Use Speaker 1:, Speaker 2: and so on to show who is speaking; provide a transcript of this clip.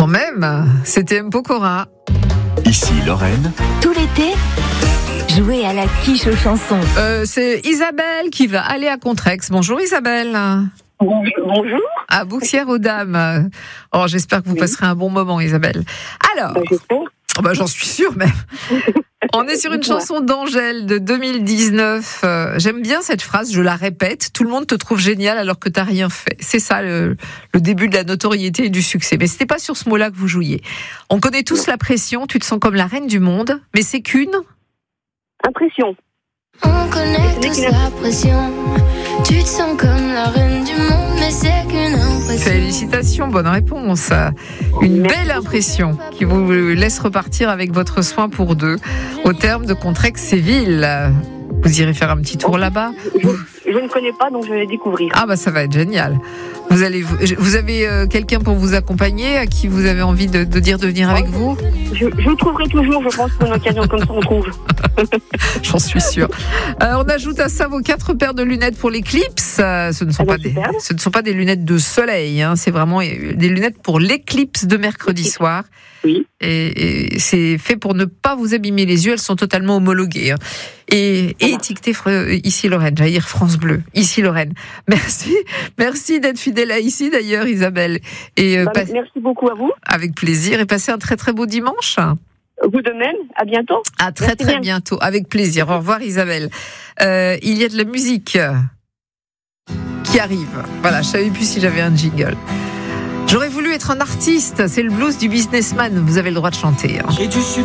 Speaker 1: Quand même, c'était M. Pokora.
Speaker 2: Ici Lorraine.
Speaker 3: Tout l'été, jouez à la quiche aux chansons.
Speaker 1: C'est Isabelle qui va aller à Contrex. Bonjour Isabelle.
Speaker 4: Bonjour.
Speaker 1: À Bouxières-aux-Dames. Oh, j'espère que vous passerez un bon moment Isabelle. Alors,
Speaker 4: J'espère.
Speaker 1: j'en suis sûre même. On est sur une chanson d'Angèle de 2019. J'aime bien cette phrase, je la répète. Tout le monde te trouve génial alors que t'as rien fait. C'est ça le début de la notoriété et du succès. Mais c'était pas sur ce mot-là que vous jouiez. On connaît tous la pression. Tu te sens comme la reine du monde, mais c'est qu'une
Speaker 4: Impression.
Speaker 5: On connaît tous la pression. Tu te sens comme la reine du monde, mais c'est qu'une impression.
Speaker 1: Félicitations, bonne réponse. Une belle impression qui vous laisse repartir avec votre soin pour deux au terme de Contrex-Séville. Vous irez faire un petit tour là-bas.
Speaker 4: Je ne connais pas, donc je vais découvrir.
Speaker 1: Ah bah ça va être génial. Vous avez quelqu'un pour vous accompagner, à qui vous avez envie de dire de venir avec vous?
Speaker 4: Je trouverai toujours, je pense, pour une occasion comme ça, on trouve.
Speaker 1: J'en suis sûre. On ajoute à ça vos 4 paires de lunettes pour l'éclipse. Ce ne sont pas des lunettes de soleil, hein. C'est vraiment des lunettes pour l'éclipse de mercredi soir.
Speaker 4: Oui.
Speaker 1: Et c'est fait pour ne pas vous abîmer les yeux. Elles sont totalement homologuées, hein. Et étiquetées Ici Lorraine. J'allais dire France Bleu. Ici Lorraine. Merci d'être fidèle à Ici d'ailleurs, Isabelle. Et
Speaker 4: merci beaucoup à vous.
Speaker 1: Avec plaisir. Et passez un très très beau dimanche.
Speaker 4: Vous de même. À bientôt.
Speaker 1: À très très bientôt. Avec plaisir. Au revoir Isabelle. Il y a de la musique qui arrive. Voilà, je savais plus si j'avais un jingle. J'aurais voulu être un artiste. C'est le blues du businessman. Vous avez le droit de chanter, hein.